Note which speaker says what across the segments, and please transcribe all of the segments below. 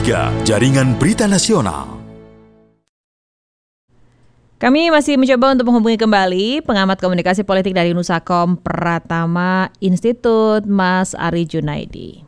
Speaker 1: Pro3, Jaringan Berita Nasional.
Speaker 2: Kami masih mencoba untuk menghubungi kembali pengamat komunikasi politik dari Nusakom Pratama Institute, Mas Ari Junaidi.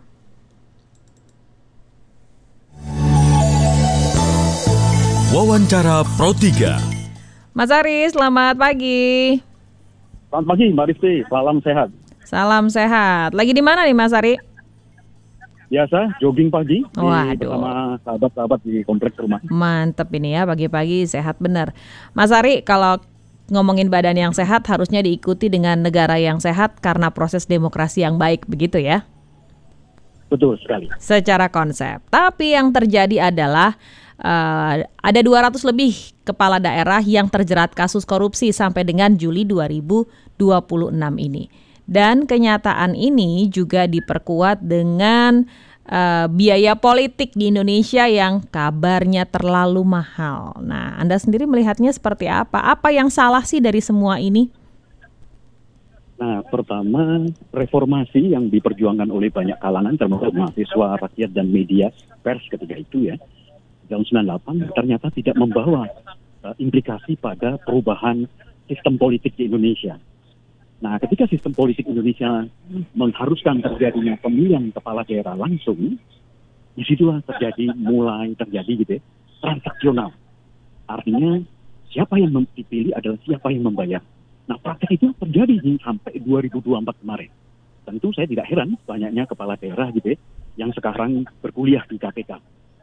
Speaker 1: Wawancara Pro3.
Speaker 2: Mas Ari, selamat pagi.
Speaker 3: Selamat pagi Mbak Rifti, salam sehat.
Speaker 2: Salam sehat. Lagi di mana nih Mas Ari?
Speaker 3: Biasa, jogging pagi
Speaker 2: bersama
Speaker 3: sahabat-sahabat di kompleks rumah.
Speaker 2: Mantep ini ya, pagi-pagi sehat benar. Mas Ari, kalau ngomongin badan yang sehat harusnya diikuti dengan negara yang sehat karena proses demokrasi yang baik, begitu ya?
Speaker 3: Betul sekali.
Speaker 2: Secara konsep. Tapi yang terjadi adalah ada 200 lebih kepala daerah yang terjerat kasus korupsi sampai dengan Juli 2026 ini. Dan kenyataan ini juga diperkuat dengan biaya politik di Indonesia yang kabarnya terlalu mahal. Nah, Anda sendiri melihatnya seperti apa? Apa yang salah sih dari semua ini?
Speaker 3: Nah, pertama, reformasi yang diperjuangkan oleh banyak kalangan, termasuk mahasiswa, rakyat, dan media pers ketika itu ya, tahun 98 ternyata tidak membawa implikasi pada perubahan sistem politik di Indonesia. Nah, ketika sistem politik Indonesia mengharuskan terjadinya pemilihan kepala daerah langsung, disitulah mulai terjadi gitu ya, transaksional. Artinya siapa yang dipilih adalah siapa yang membayar. Nah, praktek itu terjadi sampai 2024 kemarin. Tentu saya tidak heran banyaknya kepala daerah gitu ya, yang sekarang berkuliah di KPK.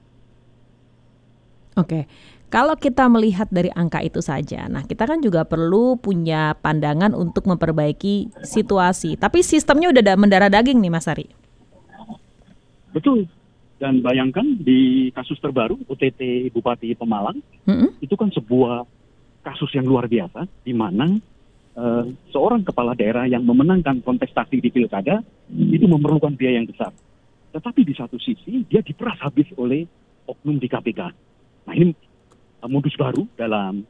Speaker 2: Oke, kalau kita melihat dari angka itu saja, nah kita kan juga perlu punya pandangan untuk memperbaiki situasi. Tapi sistemnya udah mendarah daging nih Mas Ari.
Speaker 3: Betul, dan bayangkan di kasus terbaru OTT Bupati Pemalang, itu kan sebuah kasus yang luar biasa, di mana seorang kepala daerah yang memenangkan kontestasi di pilkada, itu memerlukan biaya yang besar. Tetapi di satu sisi, dia diperas habis oleh oknum di KPK. Nah, ini modus baru dalam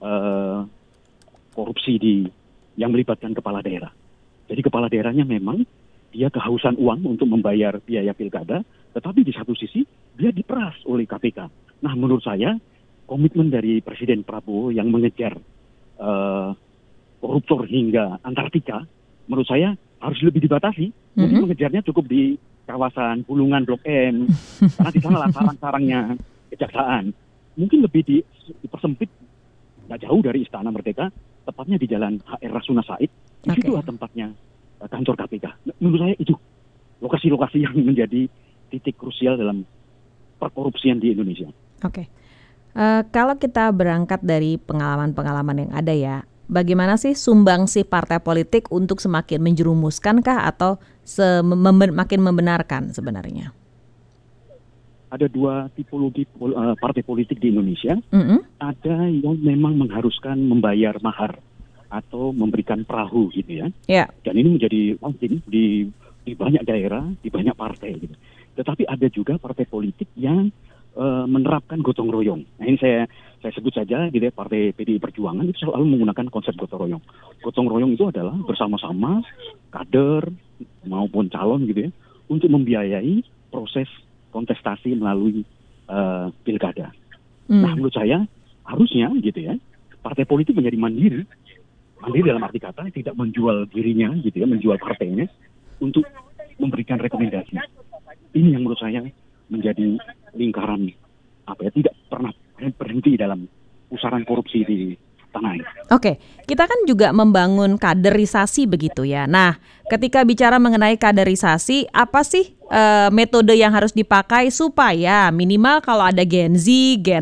Speaker 3: korupsi yang melibatkan kepala daerah. Jadi kepala daerahnya memang dia kehausan uang untuk membayar biaya pilkada, tetapi di satu sisi dia diperas oleh KPK. Nah, menurut saya komitmen dari Presiden Prabowo yang mengejar koruptor hingga Antartika, menurut saya harus lebih dibatasi. Mungkin mengejarnya cukup di kawasan Bulungan Blok M, karena di sana lah sarang-sarangnya kejaksaan. Mungkin lebih dipersempit, nggak jauh dari Istana Merdeka, tepatnya di Jalan HR Rasuna Said. Di situlah tempatnya kantor KPK. Menurut saya itu lokasi-lokasi yang menjadi titik krusial dalam perkorupsian di Indonesia.
Speaker 2: Oke. Kalau kita berangkat dari pengalaman-pengalaman yang ada ya, bagaimana sih sumbangsi partai politik untuk semakin menjerumuskankah atau makin membenarkan sebenarnya?
Speaker 3: Ada dua tipologi partai politik di Indonesia. Ada yang memang mengharuskan membayar mahar atau memberikan perahu gitu ya. Dan ini menjadi lazim di banyak daerah, di banyak partai gitu. Tetapi ada juga partai politik yang menerapkan gotong royong. Nah, ini saya sebut saja gitu ya, Partai PDI Perjuangan itu selalu menggunakan konsep gotong royong. Gotong royong itu adalah bersama-sama kader maupun calon gitu ya, untuk membiayai proses kontestasi melalui pilkada. Nah, menurut saya harusnya gitu ya, partai politik menjadi mandiri dalam arti kata tidak menjual dirinya gitu ya, menjual partainya untuk memberikan rekomendasi. Ini yang menurut saya menjadi lingkaran tidak pernah berhenti dalam pusaran korupsi di tanah air.
Speaker 2: Oke, kita kan juga membangun kaderisasi begitu ya. Nah, ketika bicara mengenai kaderisasi, apa sih metode yang harus dipakai supaya minimal kalau ada Gen Z,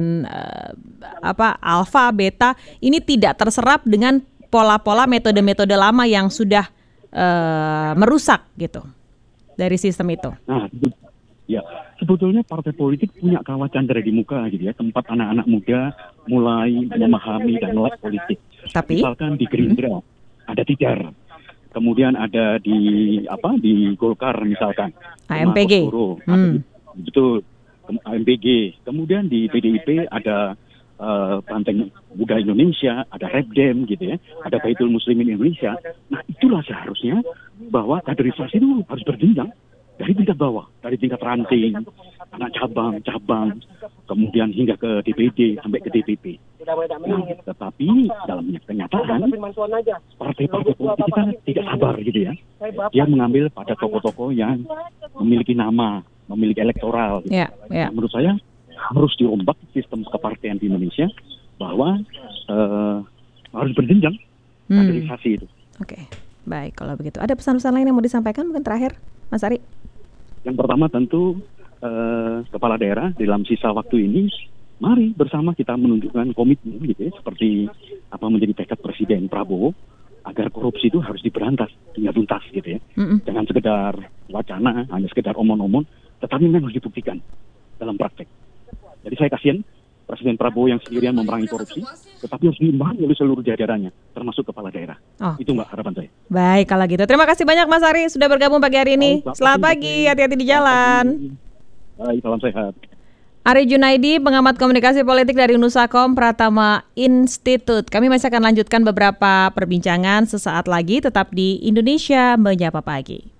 Speaker 2: Alpha, Beta, ini tidak terserap dengan pola-pola metode-metode lama yang sudah merusak gitu dari sistem itu.
Speaker 3: Nah, ya, sebetulnya partai politik punya kawah candera di muka gitu ya, tempat anak-anak muda mulai memahami dan melek politik.
Speaker 2: Tapi
Speaker 3: misalkan di Gerindra ada Tidar, kemudian ada di Golkar misalkan
Speaker 2: AMPG,
Speaker 3: betul, AMPG. Kemudian di PDIP ada Banteng Muda Indonesia, ada Repdem gitu ya, ada Baitul Muslimin Indonesia. Nah, itulah seharusnya bahwa kaderisasi itu harus berjenjang. dari tingkat bawah, dari tingkat ranting, anak cabang, kemudian hingga ke DPD sampai ke DPP. Nah, tetapi dalam kenyataan partai-partai politik kita tidak sabar gitu ya. Dia mengambil pada tokoh-tokoh yang memiliki nama, memiliki elektoral. Gitu. Nah, menurut saya harus dirombak sistem kepartean di Indonesia bahwa harus berjenjang kaderisasi itu.
Speaker 2: Oke, baik kalau begitu. Ada pesan-pesan lain yang mau disampaikan mungkin terakhir, Mas Ari?
Speaker 3: Yang pertama tentu kepala daerah dalam sisa waktu ini, mari bersama kita menunjukkan komitmen gitu ya, seperti apa menjadi tekad Presiden Prabowo agar korupsi itu harus diberantas hingga tuntas gitu ya. Jangan sekedar wacana, hanya sekedar omong-omong, tetapi memang harus dibuktikan dalam praktek. Jadi saya kasihan Presiden Prabowo yang sendirian memerangi korupsi, tetapi harus diimbangi oleh seluruh jajarannya, termasuk kepala daerah. Itu Mbak harapan saya.
Speaker 2: Baik, kalau gitu. Terima kasih banyak Mas Ari sudah bergabung pagi hari ini. Selamat pagi, hati-hati di jalan.
Speaker 3: Baik, salam sehat.
Speaker 2: Ari Junaidi, pengamat komunikasi politik dari Nusakom Pratama Institute. Kami masih akan lanjutkan beberapa perbincangan sesaat lagi, tetap di Indonesia Menyapa Pagi.